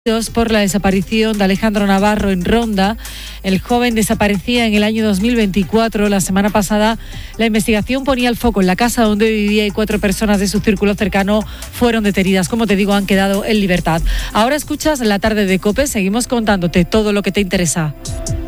Por la desaparición de Alejandro Navarro en Ronda. El joven desaparecía en el año 2024. La semana pasada la investigación ponía el foco en la casa donde vivía y 4 personas de su círculo cercano fueron detenidas. Como te digo, han quedado en libertad. Ahora escuchas La Tarde de COPE. Seguimos contándote todo lo que te interesa.